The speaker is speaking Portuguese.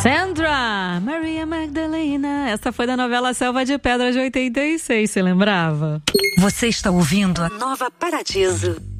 Sandra, Maria Magdalena. Essa foi da novela Selva de Pedra de 86, você lembrava? Você está ouvindo a Nova Paradiso.